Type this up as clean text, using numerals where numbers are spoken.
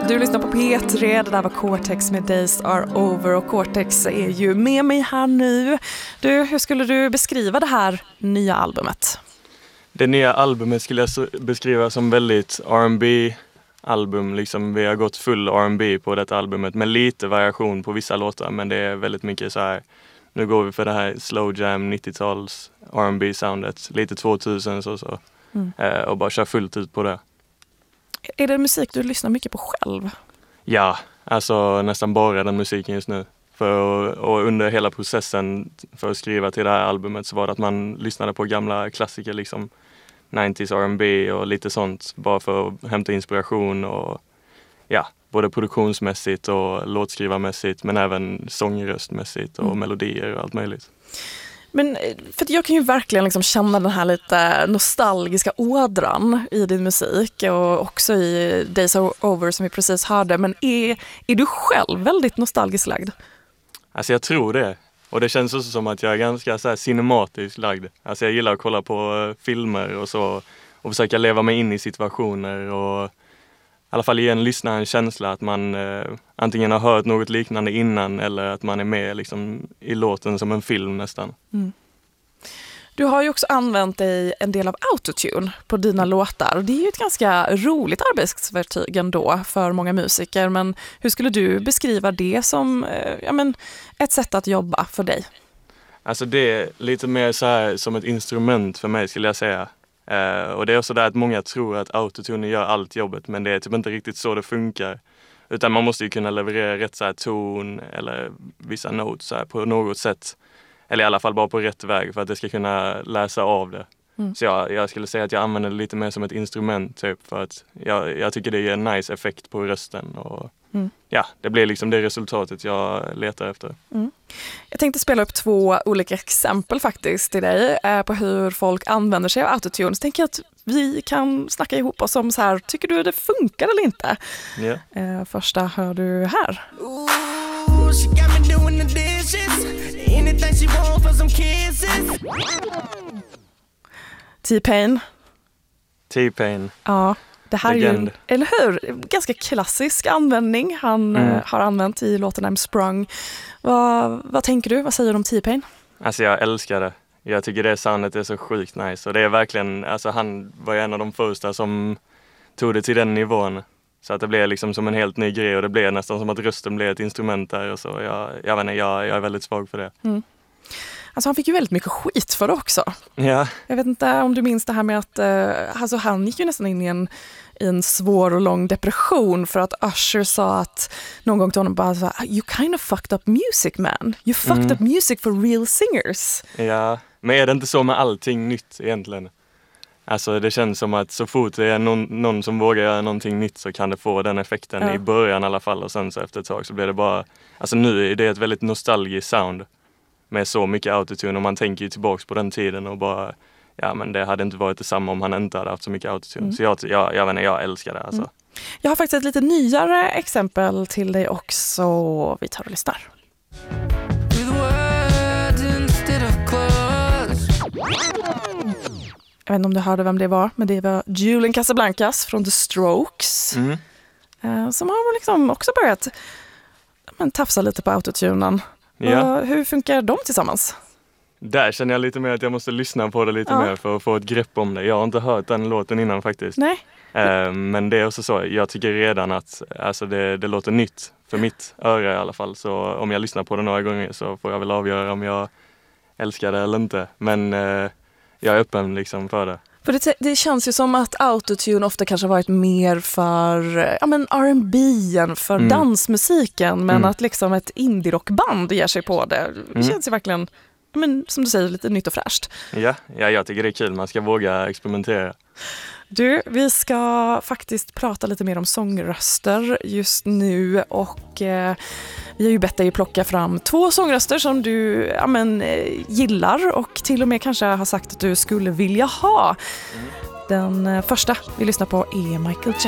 Du lyssnar på P3, det där var Cortex med Days Are Over och Cortex är ju med mig här nu. Du, hur skulle du beskriva det här nya albumet? Det nya albumet skulle jag beskriva som väldigt R&B-album. Liksom, vi har gått full R&B på detta albumet med lite variation på vissa låtar, men det är väldigt mycket så här. Nu går vi för det här slow jam 90-tals R&B-soundet, lite 2000 så. Och bara kör fullt ut på det. Är det musik du lyssnar mycket på själv? Ja, alltså nästan bara den musiken just nu. Och under hela processen för att skriva till det här albumet så var det att man lyssnade på gamla klassiker, liksom 90s R&B och lite sånt, bara för att hämta inspiration och ja, både produktionsmässigt och låtskrivarmässigt, men även sångröstmässigt och melodier och allt möjligt. Men för jag kan ju verkligen liksom känna den här lite nostalgiska ådran i din musik och också i Days Are Over som vi precis hörde. Men är du själv väldigt nostalgiskt lagd? Alltså jag tror det. Och det känns också som att jag är ganska så här cinematiskt lagd. Alltså jag gillar att kolla på filmer och så och försöka leva mig in i situationer och i alla fall ge en lyssnare en känsla att man antingen har hört något liknande innan eller att man är med liksom, i låten som en film nästan. Mm. Du har ju också använt dig en del av autotune på dina låtar. Det är ju ett ganska roligt arbetsverktyg ändå för många musiker. Men hur skulle du beskriva det som ett sätt att jobba för dig? Alltså det är lite mer så här som ett instrument för mig skulle jag säga. Och det är också där att många tror att autotune gör allt jobbet, men det är typ inte riktigt så det funkar. Utan man måste ju kunna leverera rätt så här ton eller vissa notes så här på något sätt. Eller i alla fall bara på rätt väg för att det ska kunna läsa av det. Mm. Så jag skulle säga att jag använder det lite mer som ett instrument typ, för att jag tycker det ger en nice effekt på rösten. Och ja, det blir liksom det resultatet jag letar efter. Mm. Jag tänkte spela upp 2 olika exempel faktiskt till dig på hur folk använder sig av autotune. Så tänker jag att vi kan snacka ihop oss om så här, tycker du det funkar eller inte? Yeah. Första hör du här. T-Pain. T-Pain. Ja, det här Legend. är ju, eller hur? Ganska klassisk användning han har använt i låten I'm Sprung. Vad tänker du? Vad säger du om T-Pain? Alltså jag älskar det. Jag tycker det soundet är så sjukt nice. Och det är verkligen, alltså han var en av de första som tog det till den nivån. Så att det blev liksom som en helt ny grej och det blev nästan som att rösten blev ett instrument där. Och så. Jag är väldigt svag för det. Mm. Alltså han fick ju väldigt mycket skit för det också. Ja. Jag vet inte om du minns det här med att alltså han gick ju nästan in i en svår och lång depression för att Usher sa att någon gång till honom bara så här, you kind of fucked up music man. You fucked up music for real singers. Ja, men är det inte så med allting nytt egentligen? Alltså det känns som att så fort det är någon som vågar göra någonting nytt så kan det få den effekten i början i alla fall och sen så efter ett tag så blir det bara, alltså nu är det ett väldigt nostalgiskt sound med så mycket autotune och man tänker ju tillbaks på den tiden och bara, ja men det hade inte varit detsamma om han inte hade haft så mycket autotune. Så jag älskar det alltså. Jag har faktiskt ett lite nyare exempel till dig också. Vi tar och lyssnar. Jag vet inte om du hörde vem det var, men det var Julian Casablancas från The Strokes. Som har liksom också börjat tafsa lite på autotunen. Ja. Hur funkar de tillsammans? Där känner jag lite mer att jag måste lyssna på det lite mer för att få ett grepp om det. Jag har inte hört den låten innan faktiskt. Nej. Men det är också så, jag tycker redan att alltså det låter nytt för mitt öra i alla fall. Så om jag lyssnar på det några gånger så får jag väl avgöra om jag älskar det eller inte. Men jag är öppen liksom för det. För det känns ju som att autotune ofta kanske har varit mer för R&B än för dansmusiken. Men att liksom ett indie-rockband ger sig på det. Det känns ju verkligen, som du säger, lite nytt och fräscht. Ja, jag tycker det är kul. Man ska våga experimentera. Du, vi ska faktiskt prata lite mer om sångröster just nu och vi har ju bett dig plocka fram 2 sångröster som du gillar och till och med kanske har sagt att du skulle vilja ha. Den första vi lyssnar på är Michael Jackson.